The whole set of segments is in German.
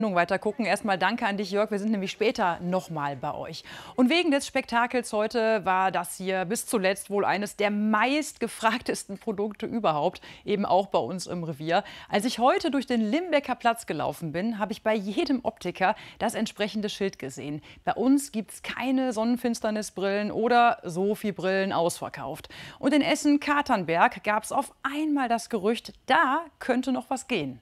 Weiter gucken. Erstmal danke an dich, Jörg. Wir sind nämlich später nochmal bei euch. Und wegen des Spektakels heute war das hier bis zuletzt wohl eines der meistgefragtesten Produkte überhaupt, eben auch bei uns im Revier. Als ich heute durch den Limbecker Platz gelaufen bin, habe ich bei jedem Optiker das entsprechende Schild gesehen. Bei uns gibt es keine Sonnenfinsternisbrillen oder Sophie-Brillen ausverkauft. Und in Essen-Katernberg gab es auf einmal das Gerücht, da könnte noch was gehen.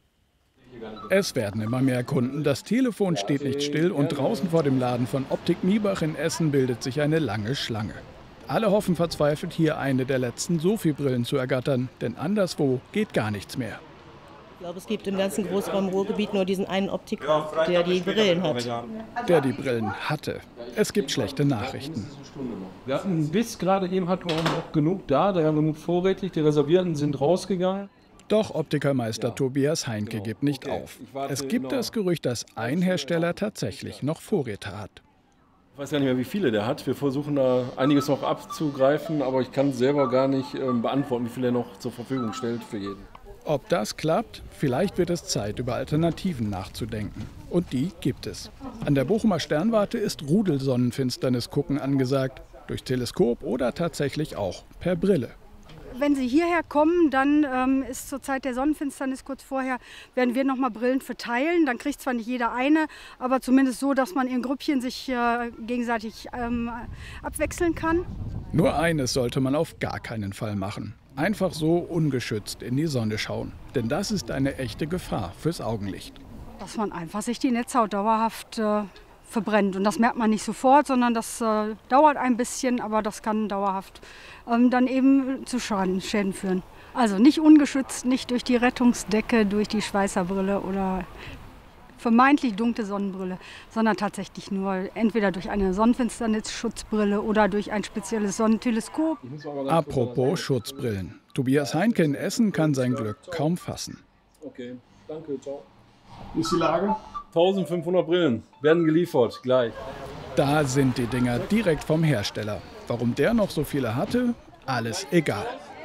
Es werden immer mehr Kunden. Das Telefon steht nicht still und draußen vor dem Laden von Optik Miebach in Essen bildet sich eine lange Schlange. Alle hoffen verzweifelt, hier eine der letzten Sophie-Brillen zu ergattern, denn anderswo geht gar nichts mehr. Ich glaube, es gibt im ganzen Großraum Ruhrgebiet nur diesen einen Optiker, der die Brillen hat. Der die Brillen hatte. Es gibt schlechte Nachrichten. Wir hatten bis gerade eben hatten wir noch genug da haben wir genug vorrätig, die Reservierten sind rausgegangen. Doch Optikermeister Tobias Heinke gibt nicht auf. Es gibt das Gerücht, dass ein Hersteller tatsächlich noch Vorräte hat. Ich weiß gar nicht mehr, wie viele der hat. Wir versuchen da einiges noch abzugreifen, aber ich kann selber gar nicht beantworten, wie viel er noch zur Verfügung stellt für jeden. Ob das klappt? Vielleicht wird es Zeit, über Alternativen nachzudenken. Und die gibt es. An der Bochumer Sternwarte ist Rudelsonnenfinsternis gucken angesagt. Durch Teleskop oder tatsächlich auch per Brille. Wenn Sie hierher kommen, dann ist zur Zeit der Sonnenfinsternis kurz vorher, werden wir noch mal Brillen verteilen. Dann kriegt zwar nicht jeder eine, aber zumindest so, dass man in Grüppchen sich gegenseitig abwechseln kann. Nur eines sollte man auf gar keinen Fall machen. Einfach so ungeschützt in die Sonne schauen. Denn das ist eine echte Gefahr fürs Augenlicht. Dass man einfach sich die Netzhaut dauerhaft verbrennt. Und das merkt man nicht sofort, sondern das dauert ein bisschen, aber das kann dauerhaft dann eben zu Schäden führen. Also nicht ungeschützt, nicht durch die Rettungsdecke, durch die Schweißerbrille oder vermeintlich dunkle Sonnenbrille, sondern tatsächlich nur entweder durch eine Sonnenfinsternisschutzbrille oder durch ein spezielles Sonnenteleskop. Apropos Schutzbrillen. Tobias Heinke in Essen kann sein Glück kaum fassen. Okay, danke, ciao. Wie ist die Lage? 1500 Brillen werden geliefert, gleich. Da sind die Dinger direkt vom Hersteller. Warum der noch so viele hatte, alles egal.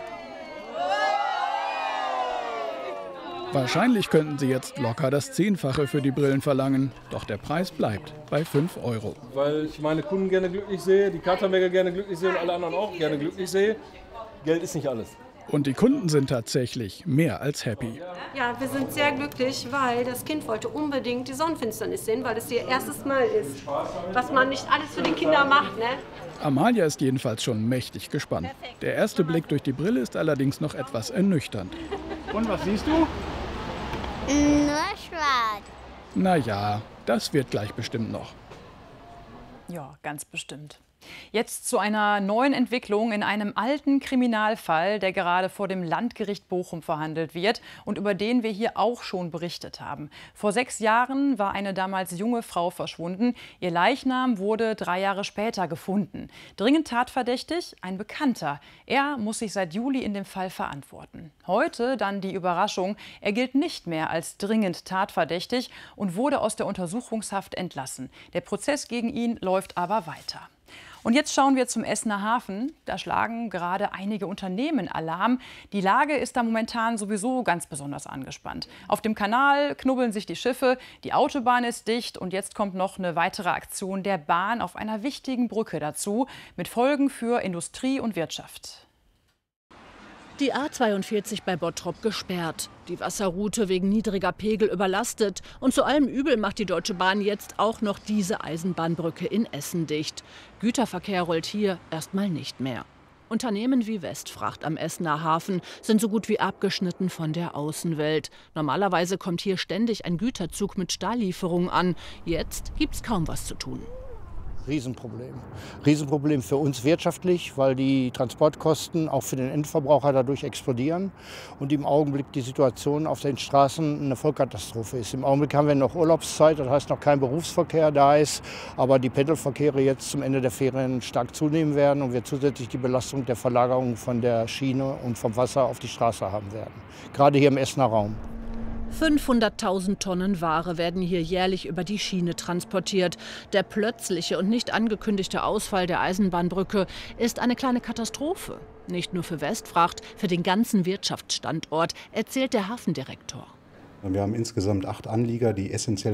Wahrscheinlich könnten sie jetzt locker das Zehnfache für die Brillen verlangen. Doch der Preis bleibt bei 5 €. Weil ich meine Kunden gerne glücklich sehe, die Katernberger gerne glücklich sehe und alle anderen auch gerne glücklich sehe. Geld ist nicht alles. Und die Kunden sind tatsächlich mehr als happy. Ja, wir sind sehr glücklich, weil das Kind wollte unbedingt die Sonnenfinsternis sehen, weil es ihr erstes Mal ist. Was man nicht alles für die Kinder macht, ne? Amalia ist jedenfalls schon mächtig gespannt. Der erste Blick durch die Brille ist allerdings noch etwas ernüchternd. Und was siehst du? Nur schwarz. Naja, das wird gleich bestimmt noch. Ja, ganz bestimmt. Jetzt zu einer neuen Entwicklung in einem alten Kriminalfall, der gerade vor dem Landgericht Bochum verhandelt wird und über den wir hier auch schon berichtet haben. Vor 6 Jahren war eine damals junge Frau verschwunden. Ihr Leichnam wurde 3 Jahre später gefunden. Dringend tatverdächtig ein Bekannter. Er muss sich seit Juli in dem Fall verantworten. Heute dann die Überraschung. Er gilt nicht mehr als dringend tatverdächtig und wurde aus der Untersuchungshaft entlassen. Der Prozess gegen ihn läuft aber weiter. Und jetzt schauen wir zum Essener Hafen. Da schlagen gerade einige Unternehmen Alarm. Die Lage ist da momentan sowieso ganz besonders angespannt. Auf dem Kanal knubbeln sich die Schiffe, die Autobahn ist dicht und jetzt kommt noch eine weitere Aktion der Bahn auf einer wichtigen Brücke dazu, mit Folgen für Industrie und Wirtschaft. Die A42 bei Bottrop gesperrt, die Wasserroute wegen niedriger Pegel überlastet und zu allem Übel macht die Deutsche Bahn jetzt auch noch diese Eisenbahnbrücke in Essen dicht. Güterverkehr rollt hier erstmal nicht mehr. Unternehmen wie Westfracht am Essener Hafen sind so gut wie abgeschnitten von der Außenwelt. Normalerweise kommt hier ständig ein Güterzug mit Stahllieferungen an. Jetzt gibt's kaum was zu tun. Riesenproblem. Riesenproblem für uns wirtschaftlich, weil die Transportkosten auch für den Endverbraucher dadurch explodieren und im Augenblick die Situation auf den Straßen eine Vollkatastrophe ist. Im Augenblick haben wir noch Urlaubszeit, das heißt noch kein Berufsverkehr da ist, aber die Pendelverkehre jetzt zum Ende der Ferien stark zunehmen werden und wir zusätzlich die Belastung der Verlagerung von der Schiene und vom Wasser auf die Straße haben werden. Gerade hier im Essener Raum. 500.000 Tonnen Ware werden hier jährlich über die Schiene transportiert. Der plötzliche und nicht angekündigte Ausfall der Eisenbahnbrücke ist eine kleine Katastrophe. Nicht nur für Westfracht, für den ganzen Wirtschaftsstandort, erzählt der Hafendirektor. Wir haben insgesamt 8 Anlieger, die essentiell